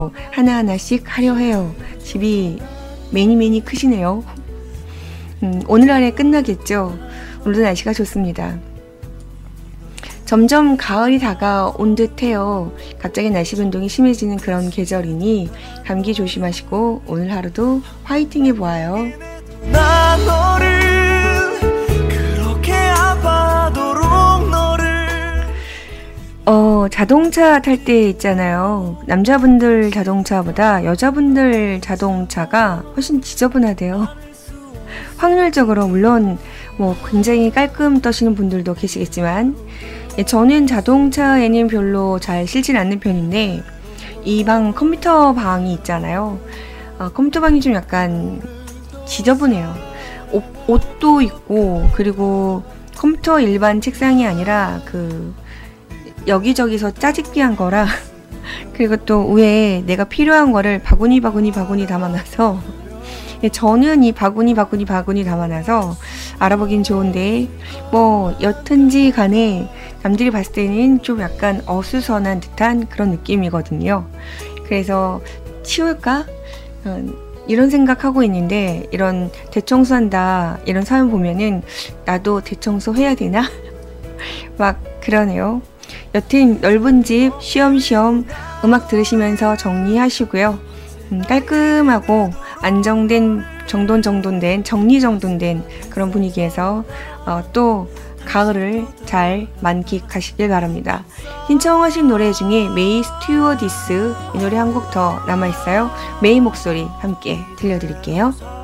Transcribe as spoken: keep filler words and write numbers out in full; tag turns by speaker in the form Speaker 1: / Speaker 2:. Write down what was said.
Speaker 1: 하나하나씩 하려 해요. 집이 매니 매니 크시네요. 음, 오늘 안에 끝나겠죠. 오늘도 날씨가 좋습니다. 점점 가을이 다가온 듯해요. 갑자기 날씨 변동이 심해지는 그런 계절이니 감기 조심하시고 오늘 하루도 화이팅 해보아요.
Speaker 2: 나 너를 그렇게 아파도록 너를
Speaker 1: 어, 자동차 탈 때 있잖아요. 남자분들 자동차보다 여자분들 자동차가 훨씬 지저분하대요. 확률적으로 물론 뭐 굉장히 깔끔 떠시는 분들도 계시겠지만 예, 저는 자동차에는 별로 잘 실진 않는 편인데 이 방 컴퓨터 방이 있잖아요. 어, 컴퓨터 방이 좀 약간 지저분해요. 옷, 옷도 있고 그리고 컴퓨터 일반 책상이 아니라 그 여기저기서 짜집기한 거라 그리고 또 위에 내가 필요한 거를 바구니 바구니 바구니 담아놔서 예, 저는 이 바구니 바구니 바구니 담아놔서 알아보긴 좋은데 뭐 여튼지 간에 남들이 봤을 때는 좀 약간 어수선한 듯한 그런 느낌이거든요. 그래서 치울까? 음, 이런 생각하고 있는데 이런 대청소한다 이런 사연 보면은 나도 대청소 해야 되나? 막 그러네요. 여튼 넓은 집 쉬엄쉬엄 음악 들으시면서 정리하시고요. 음, 깔끔하고 안정된 정돈정돈된 정리정돈된 그런 분위기에서 어, 또 가을을 잘 만끽하시길 바랍니다. 신청하신 노래 중에 메이 스튜어디스 이 노래 한 곡 더 남아있어요. 메이 목소리 함께 들려드릴게요.